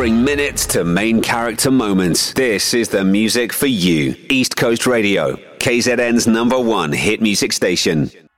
boring minutes to main character moments. This is the music for you. East Coast Radio, KZN's #1 hit music station.